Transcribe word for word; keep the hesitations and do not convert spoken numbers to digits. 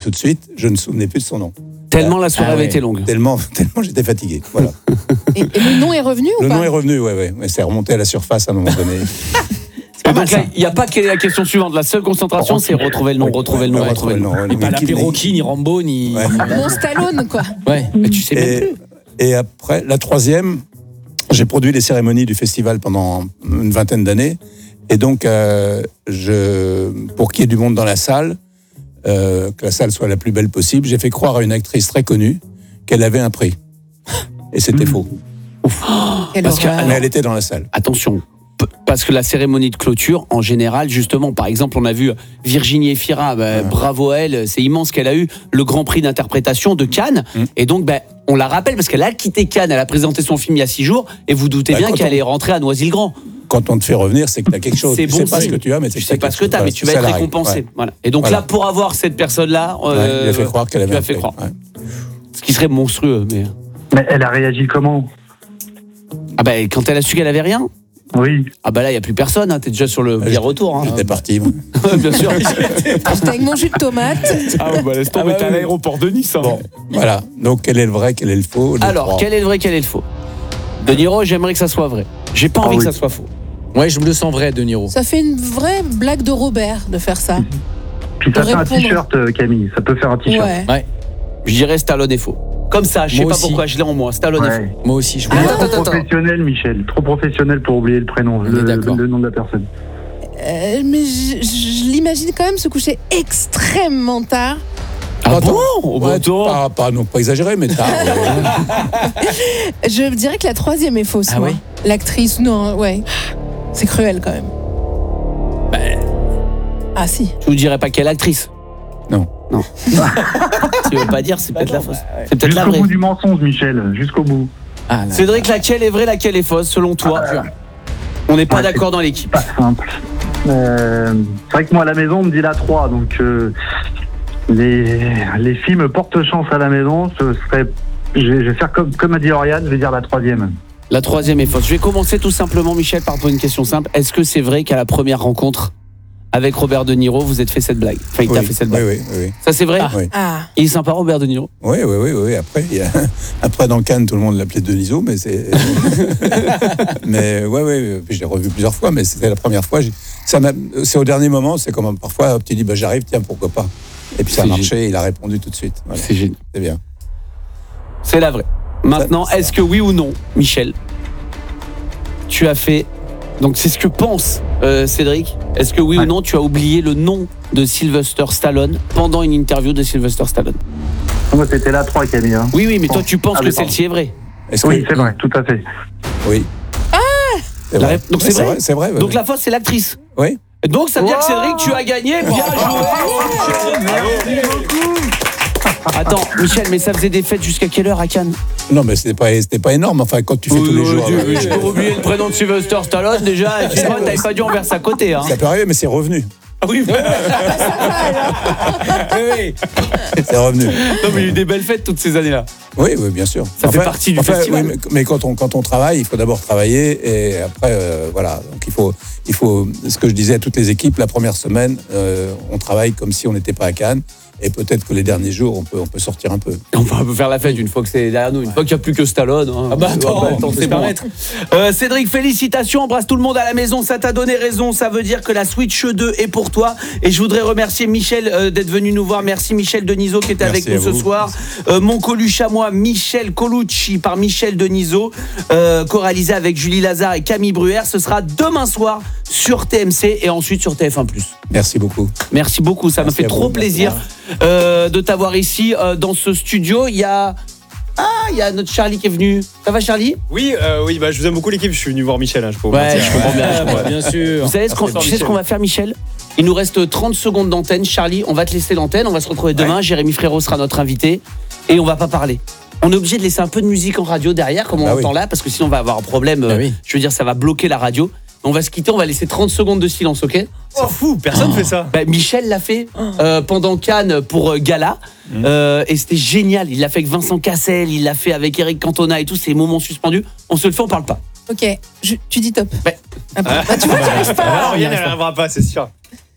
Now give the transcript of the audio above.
tout de suite, je ne me souvenais plus de son nom. Tellement la soirée Ah avait ouais. été longue. Tellement, tellement j'étais fatigué. Voilà. Et, et le nom est revenu ou Le pas? nom est revenu, ouais, ouais. ouais. C'est remonté à la surface à un moment donné. Et donc là, il n'y a pas quelle est la question suivante. La seule concentration, c'est retrouver le nom, retrouver le nom, Ouais, retrouver le nom. Et pas l'appeler Rocky, ni Rambo, ni. Ouais. Mon Stallone, quoi. Ouais. Mais tu sais même Et, plus. et après, la troisième, j'ai produit les cérémonies du festival pendant une vingtaine d'années. Et donc, euh, je, pour qu'il y ait du monde dans la salle, euh, que la salle soit la plus belle possible, j'ai fait croire à une actrice très connue qu'elle avait un prix. Et c'était faux. Quelle Parce que- horreur. Mais elle était dans la salle. Attention, p- parce que la cérémonie de clôture, en général, justement, par exemple, on a vu Virginie Efira, bah, bravo à elle, c'est immense qu'elle a eu le Grand Prix d'interprétation de Cannes. Mm. Et donc, bah, on la rappelle parce qu'elle a quitté Cannes, elle a présenté son film il y a six jours, et vous doutez Bah, bien quand qu'elle on- est rentrée à Noisy-le-grand. Quand on te fait revenir, c'est que tu as quelque chose. C'est tu bon sais pas signe. ce que tu as, mais Tu tu sais pas ce que tu as, mais tu vas être récompensé. Voilà. Et donc Voilà. là, pour avoir cette personne-là, Ouais, euh, il a fait croire qu'elle avait tu un as fait prix. croire. Ouais. Ce qui serait monstrueux. Mais... Mais elle a réagi comment? Ah bah, quand elle a su qu'elle avait rien, Oui. ah bah là, il n'y a plus personne. Hein. Tu es déjà sur le Ouais, billet retour. Hein. J'étais parti. moi. Bien sûr. J'étais avec mon jus de tomate. Ah bah laisse tomber, t'es à l'aéroport de Nice. hein. Bon, voilà. Donc, quel est le vrai, quel est le faux? les Alors, trois. quel est le vrai, quel est le faux? De Niro, j'aimerais que ça soit vrai. J'ai pas Ah envie oui. que ça soit faux. Ouais, je me le sens vrai, De Niro. Ça fait une vraie blague de Robert de faire ça. Puis ça Pour fait un répondre. t-shirt, euh, Camille. Ça peut faire un t-shirt. Ouais. Je dirais Stallone est faux. Comme ça, je sais Moi pas aussi. pourquoi je l'ai en moi. Stallone est faux. Ouais. Moi aussi, je Ah, me attends, Trop attends, attends. professionnel, Michel. Trop professionnel pour oublier le prénom, On est le, d'accord. le nom de la personne. Euh, mais je, je l'imagine quand même se coucher extrêmement tard. Ah Attends. bon Oh, bah, Ouais, attends. pas, pas, non, pas exagéré, mais tard. Je dirais que la troisième est fausse. Ah moi. ouais L'actrice, non, ouais. C'est cruel quand même. Ah si. Je vous dirais pas quelle actrice. Non. Non. Tu veux pas dire, c'est peut-être la fausse. C'est peut-être la Jusqu'au vraie. bout du mensonge, Michel. Jusqu'au bout. Ah, là. Cédric, laquelle est vraie, laquelle est fausse, selon toi? On n'est pas Ouais, d'accord dans l'équipe. Pas simple. Euh, c'est vrai que moi, à la maison, on me dit la trois. Donc, euh, les, les filles me portent chance à la maison. Ce serait, je, vais, je vais faire comme, comme a dit Oriane, je vais dire la troisième. La troisième est fausse. Je vais commencer tout simplement, Michel, par poser une question simple. Est-ce que c'est vrai qu'à la première rencontre avec Robert De Niro, vous êtes fait cette blague? Enfin, il t'a Oui, fait cette oui, blague. oui, oui. Ça, c'est vrai? Oui. Ah. Il est sympa, Robert De Niro. Oui, oui, oui, oui. Après, il y a... Après, dans Cannes, tout le monde l'appelait Deniso, mais c'est. mais ouais, ouais, je l'ai revu plusieurs fois, mais c'était la première fois. j'ai- Ça m'a... C'est au dernier moment, c'est comme parfois, hop, tu dis, bah, j'arrive, tiens, pourquoi pas. Et puis ça a C'est marché, il a répondu tout de suite. Voilà. C'est génial. C'est bien. C'est la vraie. Maintenant, Ça- ça- est-ce que oui ou non, Michel, tu as fait... Donc c'est ce que pense euh, Cédric. Est-ce que oui ou Ouais. non, tu as oublié le nom de Sylvester Stallone pendant une interview de Sylvester Stallone? Moi, c'était la trois, Camille. Hein. Oui, oui, mais toi tu penses Ah, que mais pardon. celle-ci est vraie. Est-ce Oui, que... c'est vrai, tout à fait. Oui. Ah La ré- donc c'est vrai C'est vrai. ouais, Donc ouais. la fausse, c'est l'actrice. Oui. Et donc ça veut dire que Cédric, tu as gagné. Bien joué. Attends, Michel, mais ça faisait des fêtes jusqu'à quelle heure à Cannes? Non, mais c'était pas, c'était pas énorme. Enfin, quand tu fais tous les jours. euh, J'ai oublié le prénom de Sylvester Stallone déjà. Excuse-moi, t'avais pas dû en verser à côté. Hein. Ça peut arriver, mais c'est revenu. Ah oui, Oui, oui. C'est revenu. non, mais il y a eu des belles fêtes toutes ces années-là. Oui, oui, bien sûr. Ça fait partie du festival. oui, mais, mais quand on quand on travaille, il faut d'abord travailler et après euh, voilà. Donc il faut il faut ce que je disais à toutes les équipes, la première semaine, euh, on travaille comme si on n'était pas à Cannes et peut-être que les derniers jours, on peut on peut sortir un peu. On va faire la fête une fois que c'est derrière nous, une fois qu'il n'y a plus que Stallone. Hein. Ah bah attends, on peut c'est se bon. permettre. Euh, Cédric, félicitations, embrasse tout le monde à la maison, ça t'a donné raison, ça veut dire que la Switch deux est pour toi. Et je voudrais remercier Michel euh, d'être venu nous voir. Merci Michel Denisot qui était Merci avec nous à ce vous. soir. Euh, mon Coluche à moi, Michel Colucci par Michel Denisot, euh, co-réalisé avec Julie Lazare et Camille Bruère. Ce sera demain soir sur T M C et ensuite sur T F un plus. Merci beaucoup. Merci beaucoup, ça m'a Merci fait à trop vous. plaisir euh, de t'avoir ici euh, dans ce studio. Il y a ah, il y a notre Charlie qui est venu. Ça va Charlie? Oui, euh, oui, bah je vous aime beaucoup l'équipe. Je suis venu voir Michel. Hein, je peux vous Ouais, mentir. je comprends bien. je comprends Ouais, bien. bien sûr. Vous savez ce qu'on, tu sais ce qu'on va faire, Michel? Il nous reste trente secondes d'antenne. Charlie, on va te laisser l'antenne. On va se retrouver demain. Jérémy Frérot sera notre invité et on va pas parler. On est obligé de laisser un peu de musique en radio derrière, comme on Bah entend oui. là, parce que sinon on va avoir un problème. Bah euh, oui. Je veux dire, ça va bloquer la radio. On va se quitter. On va laisser trente secondes de silence, ok? C'est fou, personne fait ça. Bah, Michel l'a fait euh, pendant Cannes pour euh, Gala euh, et c'était génial. Il l'a fait avec Vincent Cassel, il l'a fait avec Eric Cantona et tous ces moments suspendus. On se le fait, on parle pas. Ok, je- tu dis top. Ouais. Ah, bah, bah, tu vois, j'arrive pas. Alors, Yann, elle n'arrivera pas, c'est sûr.